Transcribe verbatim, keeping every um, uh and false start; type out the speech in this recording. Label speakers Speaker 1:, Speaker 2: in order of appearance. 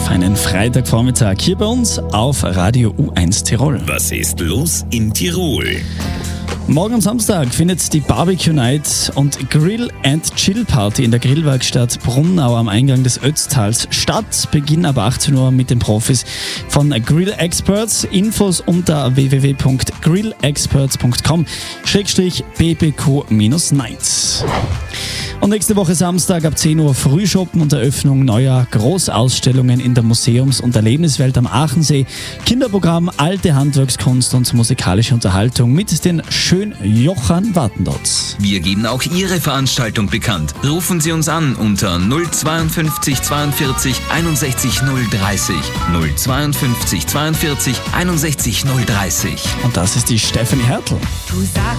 Speaker 1: feinen Freitagvormittag hier bei uns auf Radio U eins Tirol.
Speaker 2: Was ist los in Tirol?
Speaker 1: Morgen am Samstag findet die Barbecue Night und Grill and Chill Party in der Grillwerkstatt Brunnau am Eingang des Ötztals statt. Beginn ab achtzehn Uhr mit den Profis von Grill Experts. Infos unter w w w punkt grill experts punkt com schrägstrich b b q night. Und nächste Woche Samstag ab zehn Uhr Frühschoppen und Eröffnung neuer Großausstellungen in der Museums- und Erlebniswelt am Aachensee. Kinderprogramm, alte Handwerkskunst und musikalische Unterhaltung mit den Schön-Jochern warten dort.
Speaker 3: Wir geben auch Ihre Veranstaltung bekannt. Rufen Sie uns an unter null zweiundfünfzig zweiundvierzig einundsechzig null dreißig. null zweiundfünfzig zweiundvierzig einundsechzig null dreißig.
Speaker 1: Und das ist die Stefanie Hertel.